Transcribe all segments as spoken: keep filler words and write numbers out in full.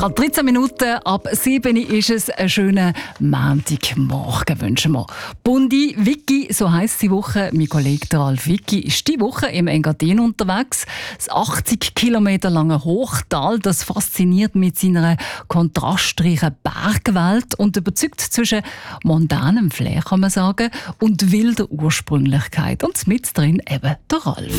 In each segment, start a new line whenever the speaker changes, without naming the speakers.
Gerade dreizehn Minuten ab sieben ist es. Einen schönen Montagmorgen wünschen wir. Bundi Vicky, so heisst die Woche. Mein Kollege der Ralf Vicky ist die Woche im Engadin unterwegs. Das achtzig Kilometer lange Hochtal, das fasziniert mit seiner kontrastreichen Bergwelt und überzeugt zwischen mondanem Flair, kann man sagen, und wilder Ursprünglichkeit. Und mit drin eben der Ralf.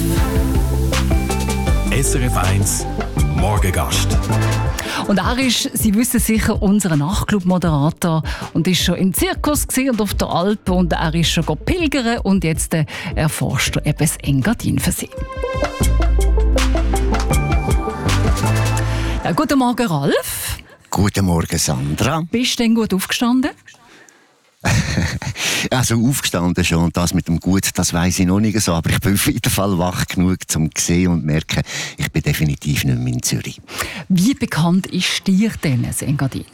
S R F eins Morgengast.
Und er ist, Sie wissen sicher, unser Nachtclub-Moderator und ist schon im Zirkus und auf der Alp und er ist schon pilgern und jetzt äh, erforscht er eben das Engadin für Sie. Ja, guten Morgen, Ralf.
Guten Morgen, Sandra.
Bist du denn gut aufgestanden?
Also aufgestanden schon, und das mit dem Gut, das weiss ich noch nicht so, aber ich bin auf jeden Fall wach genug, um zu sehen und zu merken, ich bin definitiv nicht mehr in Zürich.
Wie bekannt ist dir denn das Engadin?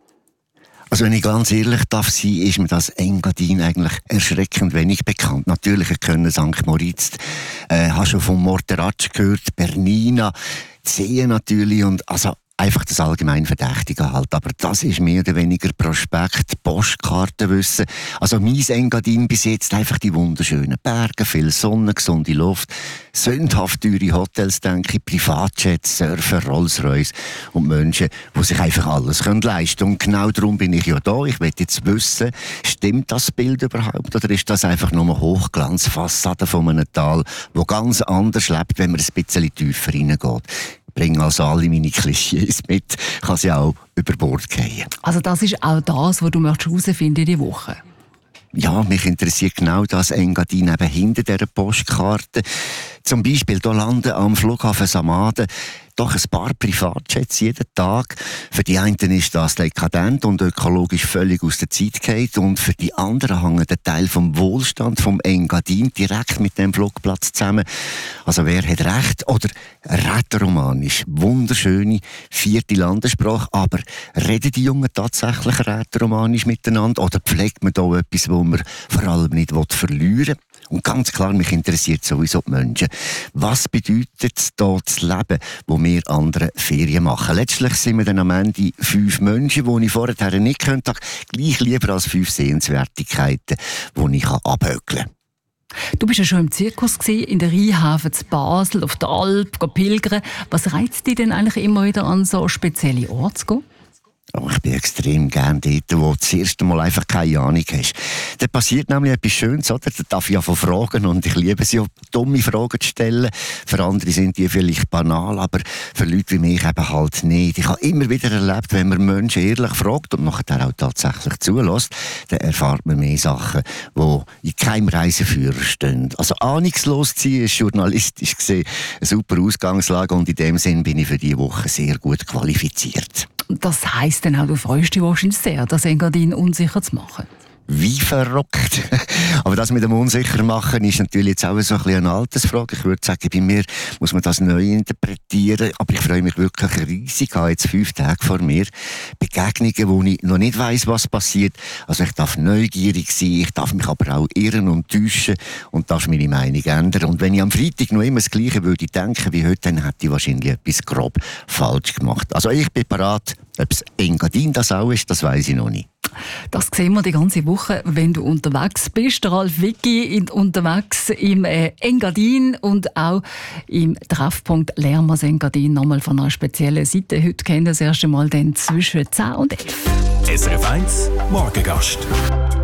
Also wenn ich ganz ehrlich darf sein, ist mir das Engadin eigentlich erschreckend wenig bekannt. Natürlich, ich kenne Sankt Moritz, äh, habe schon von Morteratsch gehört, Bernina, Zehen natürlich und also einfach das allgemein Verdächtige halt. Aber das ist mehr oder weniger Prospekt, Postkartenwissen. Also mein Engadin bis jetzt einfach die wunderschönen Berge, viel Sonne, gesunde Luft, sündhaft teure Hotels, denke ich, Privatjets, Surfer, Rolls-Royce und Menschen, die sich einfach alles können leisten können. Und genau darum bin ich ja da. Ich will jetzt wissen, stimmt das Bild überhaupt oder ist das einfach nur eine Hochglanzfassade von einem Tal, wo ganz anders lebt, wenn man ein bisschen tiefer reingeht? Ich bringe also alle meine Klischees mit, kann sie auch über Bord gehen.
Also das ist auch das, was du herausfinden in dieser Woche?
Ja, mich interessiert genau das Engadin eben hinter dieser Postkarte. Zum Beispiel hier landen am Flughafen Samaden doch ein paar Privatjets jeden Tag. Für die einen ist das dekadent und ökologisch völlig aus der Zeit gefallen. Und für die anderen hängt der Teil vom Wohlstand vom Engadin direkt mit dem Flugplatz zusammen. Also wer hat recht? Oder rätoromanisch. Wunderschöne vierte Landessprache. Aber reden die Jungen tatsächlich rätoromanisch miteinander? Oder pflegt man da etwas, wo man vor allem nicht verlieren will? Und ganz klar, mich interessiert sowieso die Menschen. Was bedeutet es, hier zu leben, wo wir andere Ferien machen? Letztlich sind wir dann am Ende fünf Menschen, die ich vorher nicht könnte, gleich lieber als fünf Sehenswertigkeiten, die ich abhökeln kann.
Du bist ja schon im Zirkus gewesen, in der Rheinhafen zu Basel, auf der Alp, pilgern. Was reizt dich denn eigentlich immer wieder an so spezielle Orte zu gehen?
Oh, ich bin extrem gerne dort, wo du das erste Mal einfach keine Ahnung hast. Da passiert nämlich etwas Schönes, oder? Da darf ich ja von fragen und ich liebe es ja, dumme Fragen zu stellen. Für andere sind die vielleicht banal, aber für Leute wie mich eben halt nicht. Ich habe immer wieder erlebt, wenn man Menschen ehrlich fragt und nachher auch tatsächlich zulässt, dann erfahrt man mehr Sachen, die in keinem Reiseführer stehen. Also ahnungslos zu sein ist journalistisch gesehen eine super Ausgangslage und in dem Sinn bin ich für diese Woche sehr gut qualifiziert.
Das heisst dann auch, du freust dich wahrscheinlich sehr, das Engadin unsicher zu machen.
Wie verrückt. Aber das mit dem unsicher machen ist natürlich jetzt auch so ein bisschen eine Altersfrage. Ich würde sagen, bei mir muss man das neu interpretieren. Aber ich freue mich wirklich riesig. Ich habe jetzt fünf Tage vor mir Begegnungen, wo ich noch nicht weiss, was passiert. Also ich darf neugierig sein, ich darf mich aber auch irren und täuschen und darf meine Meinung ändern. Und wenn ich am Freitag noch immer das Gleiche würde denken wie heute, dann hätte ich wahrscheinlich etwas grob falsch gemacht. Also ich bin bereit. Ob es Engadin das auch ist, das weiss ich noch nicht.
Das sehen wir die ganze Woche, wenn du unterwegs bist. Der Ralf Vicky unterwegs im äh, Engadin und auch im Treffpunkt Lernen wir das Engadin nochmal von einer speziellen Seite. Heute kennen wir das erste Mal dann zwischen zehn und elf.
S R F eins Morgengast.